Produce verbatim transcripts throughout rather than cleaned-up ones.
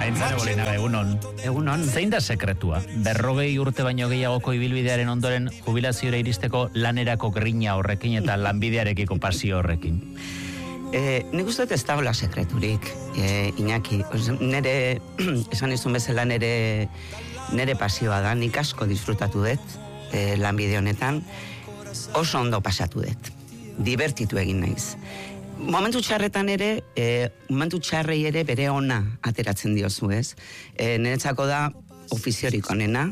Aintzane Bolinaga, egunon. Egunon. Zein da sekretua? Berrogei urte baino gehiagoko ibilbidearen ondoren jubilaziora iristeko lanerako grina horrekin eta lanbidearekiko pasio horrekin? Eh, nik uste dut ez dagoela sekreturik, eh, Iñaki. Nere, esan izun bezala nere, nere pasioa da, nik asko disfrutatu dut eh, lanbide honetan, oso ondo pasatu dut, divertitu egin naiz. Momentu txarretan ere, e, momentu txarrei ere bere ona ateratzen diozu, ez? E, niretzako da ofiziorik onena,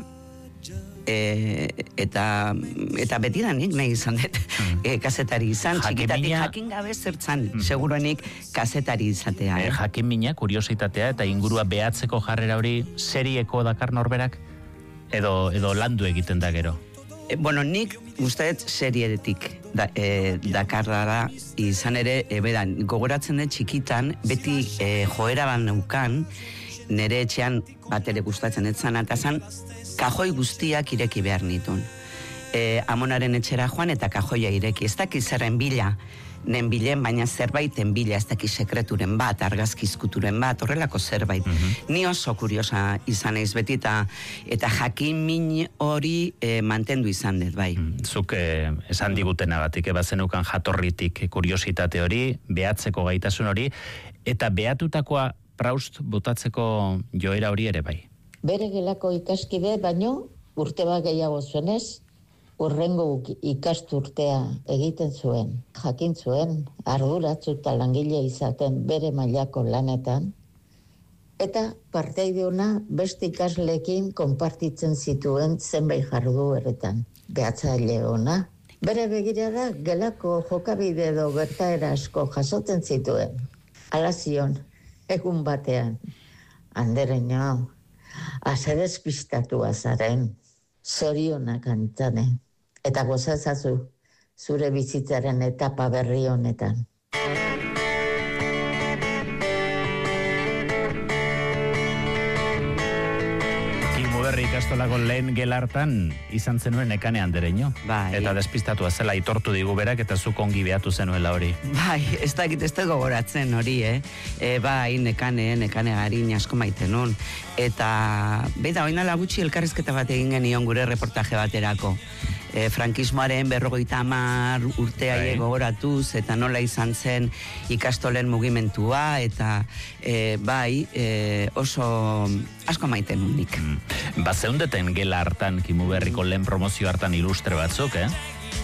e, eta, eta betidanik nahi izan dut e, kazetari izan, txikitatik jakin gabe zertzan, mm. seguruenik kazetari izatea. Eh? E, jakin mina, kuriositatea eta ingurua behatzeko jarrera hori serieko dakar norberak, edo, edo landu egiten da gero? E, bueno, nik usteet serietik da, e, dakarra izan ere, e, bedan, gogoratzen dut txikitan, beti e, joera ban neukan, nire etxean bat ere gustatzen etzan, eta zan, kajoi guztiak ireki behar nitun. E, amonaren etxera joan eta kajoia ireki. Ez daki zerren bila, nen bilen, baina zerbaiten bila, ez daki sekreturen bat, argazkizkuturen bat, horrelako zerbait. Mm-hmm. Ni oso kuriosa izan naiz beti, eta, eta jakin min hori e, mantendu izan dut, bai. Mm, zuk eh, esan digutenagatik, ebazenukan jatorritik kuriositate hori, behatzeko gaitasun hori, eta behatutakoa Proust botatzeko joera hori ere bai. Bere gelako ikaskide, baino urte bat gehiago zuenez, urrengo ikasturtea egiten zuen, jakin zuen, arduratsu eta langile izaten bere mailako lanetan, eta parteide ona beste ikasleekin konpartitzen zituen zenbait jardueretan, behatzaile ona. Bere begirada gelako jokabide edo gertaera asko jasotzen zituen. Hala zion, egun batean, andereño, ase despistatua zaren, zorionak Aintzane. Eta gozazazu zure bizitzaren etapa berri honetan. Kimuberri ikastolako lehen gelartan izan zenuen Nekane Andereño. Bai. Eta despistatua zela aitortu digu berak eta zuk ongi behatu zenuela hori. Bai, ez dakit ez da gogoratzen hori, eh? E, bai, nekane, nekane garin asko maite nun. Eta, beida, oinala gutxi elkarrizketa bat egin genion gure reportaje baterako. E, frankismoaren berrogeita hamar urtea gogoratuz, eta nola izan zen ikastolen mugimentua, eta e, bai, e, oso asko maite nunik. Mm. Ba, zeundeten gela hartan, Kimuberriko lehen promozio hartan ilustre batzuk, eh?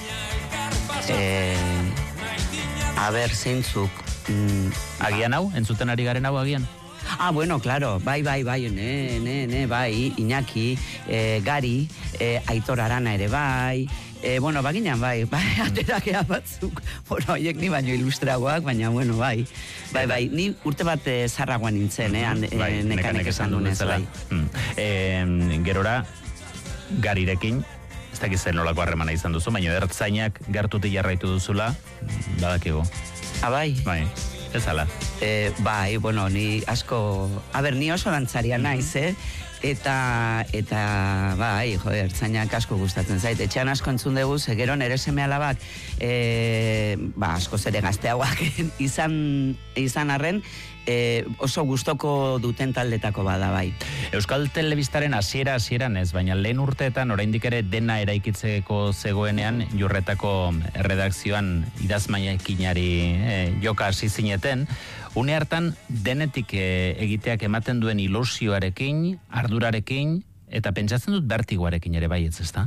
E, a ber, zeintzuk. Mm, agian hau? Entzuten ari garen hau agian? Ah, bueno, claro, bai, bai, bai, ne, ne, ne, bai, Iñaki, eh, Gari, eh, Aitor Arana ere bai, eh, bueno, baginan bai, bai, aterakea batzuk, bueno, horiek ni baino ilustragoak, baina, bueno, bai, bai, bai, ni urte bat eh, zarragoan nintzen, eh, and, bai, eh, nekanek esan dunez, bai. Mm. Eh, gerora, Garirekin, ez dakiz zen nolako harremana izan duzu, baina ertzainak gertutik jarraitu duzula, badakigu. Ah, bai? Bai. Ez ala. Eh, bai, bueno, ni asko... A ber, ni oso dantzaria naiz, eh? Eta, eta, bai, jo, ertzainak asko gustatzen zait. Etxean asko entzun dugu, gero nere seme alabak, e, ba, asko zere gazteagoak izan, izan arren, e, oso gustoko duten taldetako bada, bai. Euskal Telebistaren hasiera hasieran ez, baina lehen urteetan oraindik ere dena eraikitzeko zegoenean, Jurretako redakzioan idazmaiakinari e, joka hasi zineten, une hartan denetik e, egiteak ematen duen ilusioarekin, ardurarekin, eta pentsatzen dut bertigoarekin ere bai, ez ezta?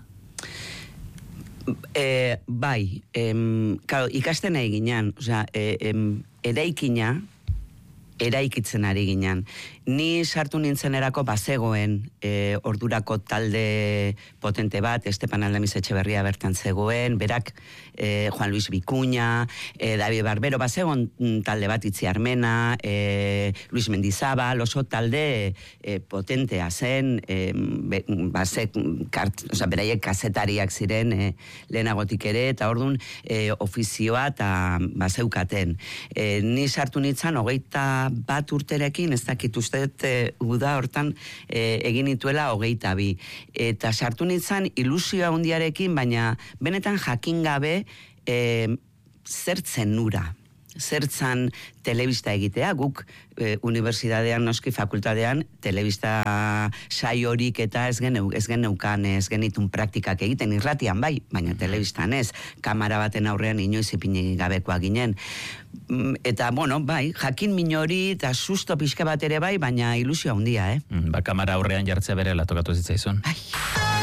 E, bai, em, claro, ikasten ari ginen, osea, e, em, eraikina, eraikitzen ari ginen. Ni sartu nintzenerako bazegoen e, ordurako talde potente bat, Estepan Aldamiz Etxeberria bertan zegoen, berak e, Juan Luis Bikuña, e, David Barbero, bazegoen talde bat Itzi Armena, e, Luis Mendizabal, oso talde e, potentea zen, e, be, baze, kart, oza, beraiek kazetariak ziren e, lehenagotik ere, eta orduan e, ofizioa eta bazeukaten. E, ni sartu nintzen, hogeita bat urterekin, ez dakit uste uda hortan e, egin nituela hogeita bi. Eta sartu nintzen ilusioa hundiarekin, baina benetan jakin gabe e, zertzen nura. zertzan telebista egitea, guk e, unibertsitatean, noski fakultatean, telebista saiorik eta ez geneu, ez geneukan, ez genitun praktikak egiten, irratian bai, baina telebistan ez, kamera baten aurrean inoiz ipini gabekoa ginen. Eta, bueno, bai, jakin minori eta susto pixka bat ere bai, baina ilusio handia, eh? Ba, kamera aurrean jartzea bere latokatu zitzaizun. Ai.